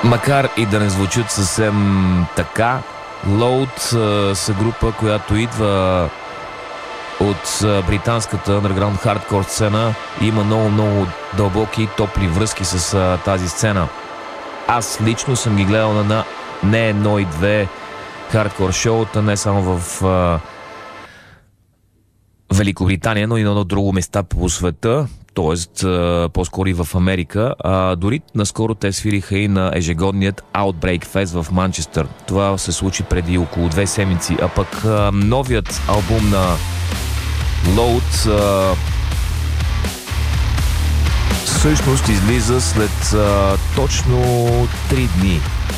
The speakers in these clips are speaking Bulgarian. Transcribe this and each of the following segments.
Макар и да не звучат съвсем така, Load са група, която идва от британската underground хардкор сцена и има много дълбоки и топли връзки с тази сцена. Аз лично съм ги гледал на не едно и две хардкор шоута, не само в Великобритания, но и на друго места по света, т.е. по-скоро и в Америка. Дори наскоро те свириха и на ежегодният Outbreak Fest в Манчестър. Това се случи преди около 2 седмици, а пък новият албум на Load всъщност излиза след точно 3 дни.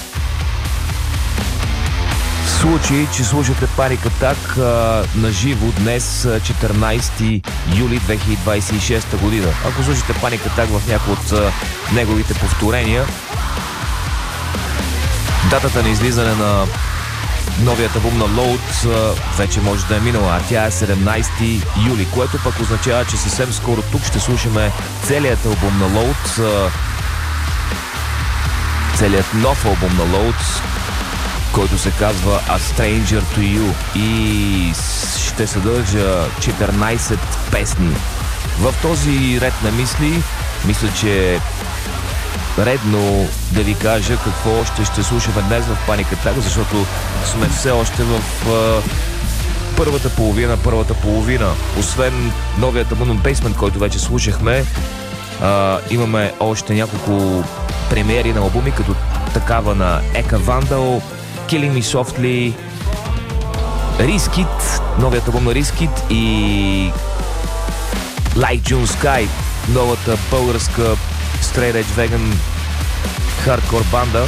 В случай, че слушате Panic Attack на живо днес, 14 юли 2026 година. Ако слушате Panic Attack в някои от неговите повторения, датата на излизане на новият албум на Load вече може да е минала, а тя е 17 юли, което пък означава, че съвсем скоро тук ще слушаме целият албум на Load, целият нов албум на Load, който се казва A Stranger to You и ще съдържа 14 песни. В този ред на мисли, мисля, че редно да ви кажа какво още ще слушаме днес в Panic Attack, защото сме все още в първата половина. Освен новият албум Basement, който вече слушахме, имаме още няколко премиери на албуми, като такава на Eka Vandal, Killing Me Softly, Riskit, новият албум на Riskit и Like June Sky, новата българска Straight Edge Vegan хардкор банда.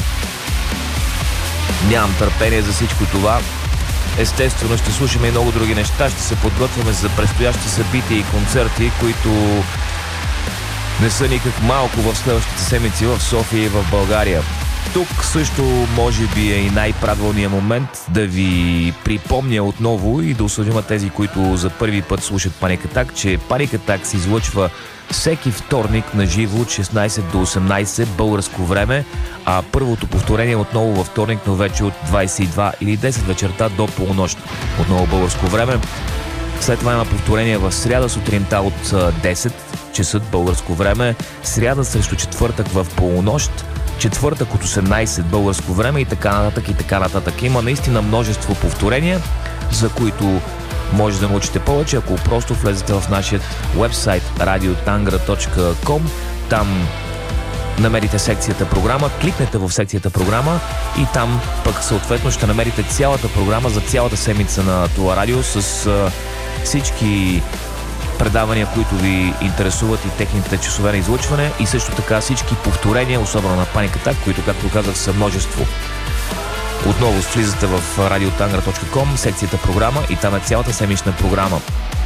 Нямам търпение за всичко това. Естествено ще слушаме и много други неща. Ще се подготвяме за предстоящи събития и концерти, които не са никак малко в следващите седмици в София и в България. Тук също може би е и най-правилният момент да ви припомня отново и да осъдим тези, които за първи път слушат Panic Attack, че Panic Attack се излъчва всеки вторник на живо от 16 до 18 българско време, а първото повторение отново във вторник, но вече от 22 или 10 вечерта до полунощ, отново българско време. След това има повторение в сряда сутринта от 10 часа българско време, сряда срещу четвъртък в полунощ, четвъртък от 18 българско време и така нататък. Има наистина множество повторения, за които може да научите повече, ако просто влезете в нашия вебсайт radiotangra.com. Там намерите секцията програма, кликнете в секцията програма и там пък съответно ще намерите цялата програма за цялата седмица на това радио с всички предавания, които ви интересуват и техните часове на излъчване и също така всички повторения, особено на Panic Attack, които, както казах, са множество. Отново влизате в radiotangra.com, секцията програма и там е цялата седмична програма.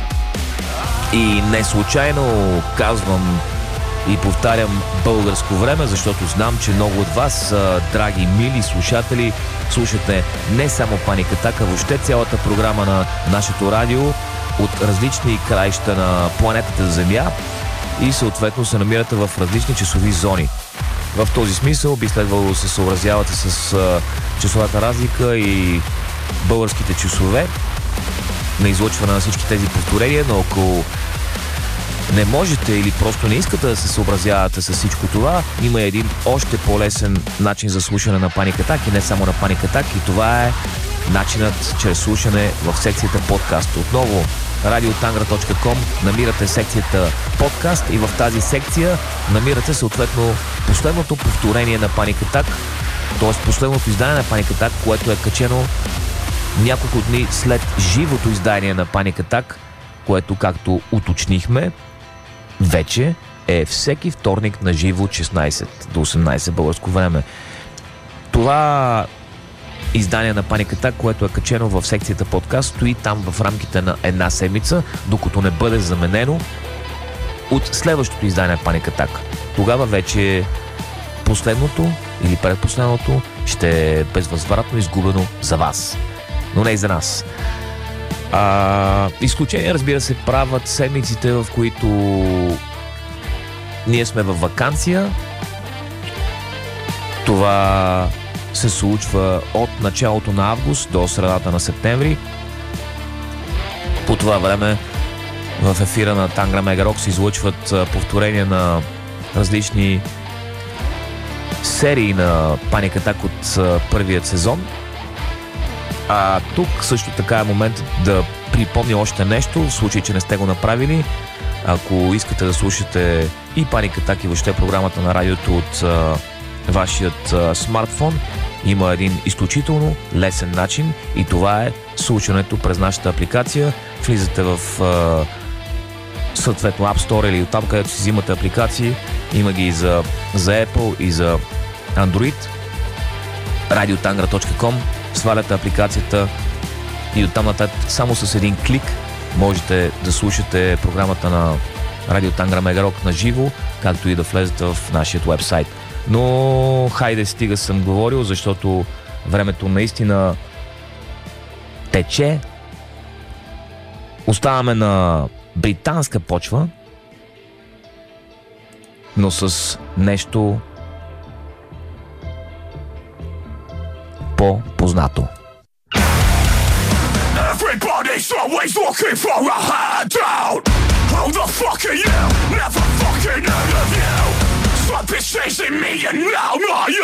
И не случайно казвам и повтарям българско време, защото знам, че много от вас, драги, мили слушатели, слушате не само Panic Attack, а въобще цялата програма на нашето радио от различни краища на планетата Земя и съответно се намирате в различни часови зони. В този смисъл би следвало да се съобразявате с часовата разлика и българските часове на излъчване на всички тези повторения, но ако не можете или просто не искате да се съобразявате с всичко това, има един още по-лесен начин за слушане на Panic Attack и не само на Panic Attack, и това е начинът чрез слушане в секцията подкаст. Отново radiotangra.com, намирате секцията подкаст и в тази секция намирате съответно последното повторение на Panic Attack, т.е. последното издание на Panic Attack, което е качено няколко дни след живото издание на Panic Attack, което, както уточнихме, вече е всеки вторник на живо от 16 до 18 българско време. Това издание на Panic Attack, което е качено в секцията подкаст, стои там в рамките на една седмица, докато не бъде заменено от следващото издание на Panic Attack. Тогава вече последното или предпоследното ще е безвъзвратно изгубено за вас, но не и за нас. Изключение, разбира се, правят седмиците, в които ние сме във ваканция Това се случва от началото на август до средата на септември. По това време в ефира на Тангра Мега Рок се излъчват повторения на различни серии на Panic Attack от първият сезон. А тук също така е момент да припомня още нещо, в случай, че не сте го направили. Ако искате да слушате и Panic Attack и въобще програмата на радиото от вашият смартфон, има един изключително лесен начин и това е слушането през нашата апликация. Влизате в съответно App Store или оттам, където си взимате апликации. Има ги и за Apple и за Android. radiotangra.com, сваляте апликацията и оттам нататък само с един клик можете да слушате програмата на Радио Тангра Мега Рок на живо, както и да влезете в нашия уебсайт. Но хайде, стига съм говорил, защото времето наистина тече. Оставаме на британска почва, но с нещо по-познато. Everybody's always looking for a handout. Who the fuck are you? Never fucking heard of you. Something's chasing me and now my